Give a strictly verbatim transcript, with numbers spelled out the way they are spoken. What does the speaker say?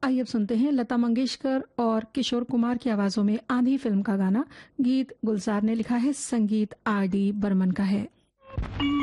आइए अब सुनते हैं लता मंगेशकर और किशोर कुमार की आवाजों में आंधी फिल्म का गाना। गीत गुलजार ने लिखा है, संगीत आर डी बर्मन का है।